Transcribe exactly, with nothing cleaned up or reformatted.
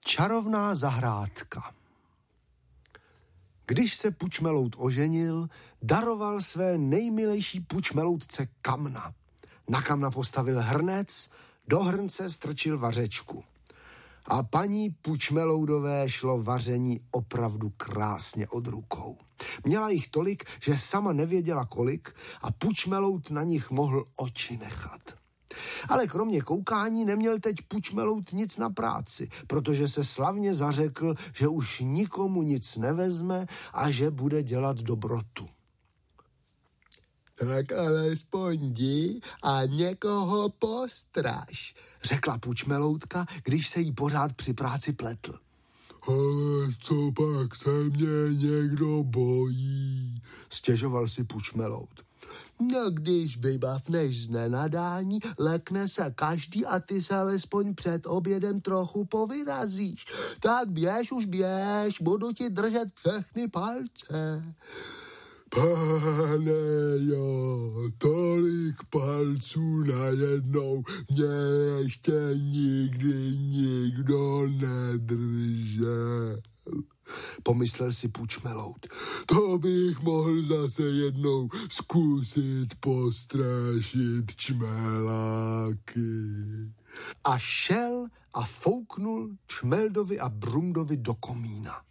Čarovná zahrádka. Když se Pučmelout oženil, daroval své nejmilejší Pučmeloutce kamna. Na kamna postavil hrnec, do hrnce strčil vařečku. A paní Pučmeloudové šlo vaření opravdu krásně od rukou. Měla jich tolik, že sama nevěděla kolik a Pučmelout na nich mohl oči nechat. Ale kromě koukání neměl teď Pučmelout nic na práci, protože se slavně zařekl, že už nikomu nic nevezme a že bude dělat dobrotu. Tak alespoň jdi a někoho postraž, řekla Pučmeloutka, když se jí pořád při práci pletl. Ale co pak se mě někdo bojí, stěžoval si Pučmelout. No, když vybavneš z nenadání, lekne se každý a ty se alespoň před obědem trochu povyrazíš. Tak běž už běž, budu ti držet všechny palce. Pane jo, tolik palců najednou mě ještě nikdy nikdo nedržel, pomyslel si Pučmelout. To bych mohl zase jednou zkusit postrašit čmeláky. A šel a fouknul Čmeldovi a Brumdovi do komína.